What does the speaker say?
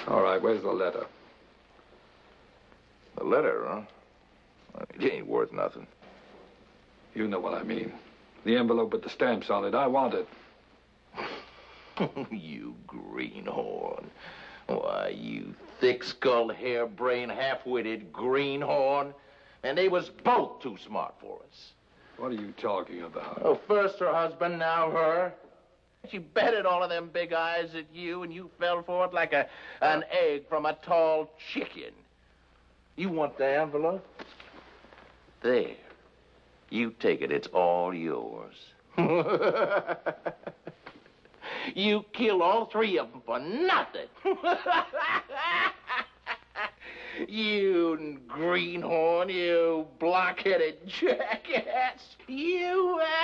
All right, where's the letter? The letter, huh? It ain't worth nothing. You know what I mean. The envelope with the stamps on it. I want it. You greenhorn. Why, you thick-skulled, harebrained, half-witted greenhorn. And they was both too smart for us. What are you talking about? Oh, first her husband, now her. She betted all of them big eyes at you, and you fell for it like an egg from a tall chicken. You want the envelope? There. You take it. It's all yours. You killed all three of them for nothing. You greenhorn, you block-headed jackass. You